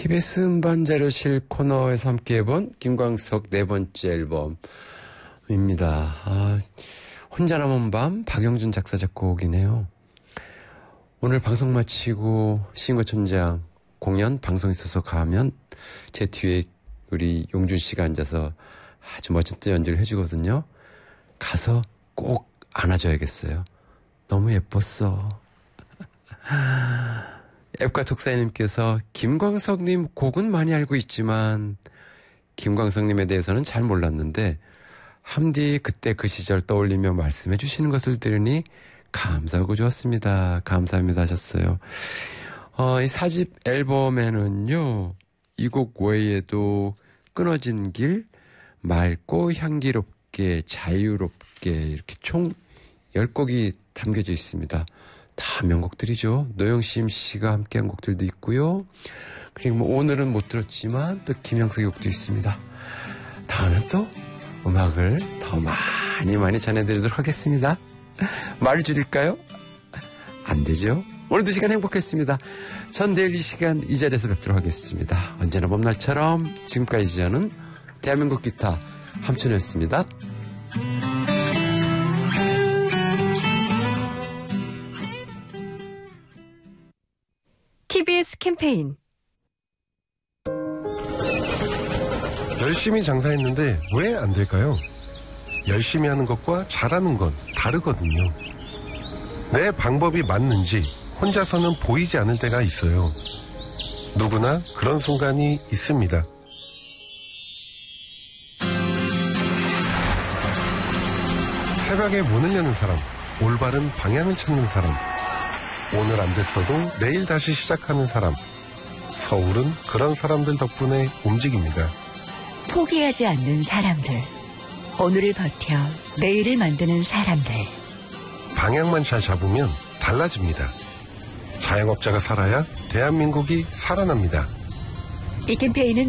TBS 음반자료실 코너에서 함께해본 김광석 네 번째 앨범입니다. 혼자 남은 밤 박영준 작사 작곡이네요. 오늘 방송 마치고 신고천장 공연 방송 있어서 가면 제 뒤에 우리 용준 씨가 앉아서 아주 멋진 연주를 해주거든요. 가서 꼭 안아줘야겠어요. 너무 예뻤어. 앱과 독사님께서 김광석님 곡은 많이 알고 있지만 김광석님에 대해서는 잘 몰랐는데 함디 그때 그 시절 떠올리며 말씀해 주시는 것을 들으니 감사하고 좋았습니다. 감사합니다 하셨어요. 이 4집 앨범에는요, 이 곡 외에도 끊어진 길, 맑고 향기롭게, 자유롭게 이렇게 총 10곡이 담겨져 있습니다. 다 명곡들이죠. 노영심 씨가 함께한 곡들도 있고요. 그리고 뭐 오늘은 못 들었지만 또 김영석의 곡도 있습니다. 다음에 또 음악을 더 많이 전해드리도록 하겠습니다. 말을 줄일까요? 안 되죠. 오늘도 시간 행복했습니다. 전 내일 이 시간 이 자리에서 뵙도록 하겠습니다. 언제나 봄날처럼 지금까지 저는 대한민국 기타 함춘이었습니다. TBS 캠페인 열심히 장사했는데 왜 안 될까요? 열심히 하는 것과 잘하는 건 다르거든요. 내 방법이 맞는지 혼자서는 보이지 않을 때가 있어요. 누구나 그런 순간이 있습니다. 새벽에 문을 여는 사람, 올바른 방향을 찾는 사람, 오늘 안 됐어도 내일 다시 시작하는 사람. 서울은 그런 사람들 덕분에 움직입니다. 포기하지 않는 사람들. 오늘을 버텨 내일을 만드는 사람들. 방향만 잘 잡으면 달라집니다. 자영업자가 살아야 대한민국이 살아납니다. 이 캠페인은